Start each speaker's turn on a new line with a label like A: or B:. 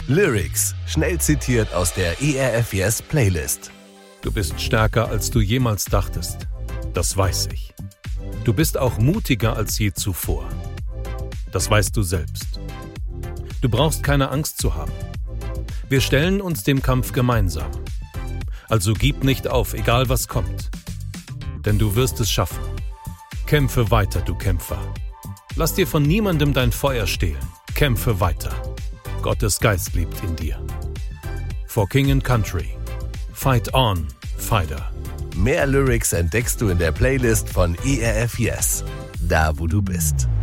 A: Lyrics, schnell zitiert aus der ERF Yes Playlist.
B: Du bist stärker, als du jemals dachtest. Das weiß ich. Du bist auch mutiger als je zuvor. Das weißt du selbst. Du brauchst keine Angst zu haben. Wir stellen uns dem Kampf gemeinsam. Also gib nicht auf, egal was kommt. Denn du wirst es schaffen. Kämpfe weiter, du Kämpfer. Lass dir von niemandem dein Feuer stehlen. Kämpfe weiter. Gottes Geist lebt in dir. For King and Country. Fight on, Fighter.
A: Mehr Lyrics entdeckst du in der Playlist von ERF Yes. Da, wo du bist.